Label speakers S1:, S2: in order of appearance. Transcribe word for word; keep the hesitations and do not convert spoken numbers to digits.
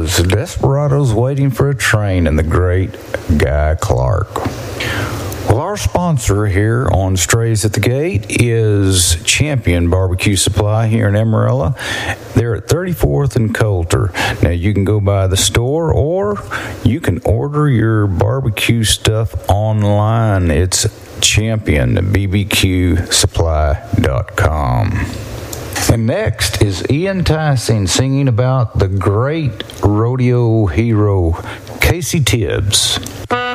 S1: was Desperados Waiting for a Train and the great Guy Clark. Well, our sponsor here on Strays at the Gate is Champion Barbecue Supply here in Amarillo. They're at thirty-fourth and Coulter. Now, you can go by the store or you can order your barbecue stuff online. It's champion b b q supply dot com. And next is Ian Tyson singing about the great rodeo hero Casey Tibbs.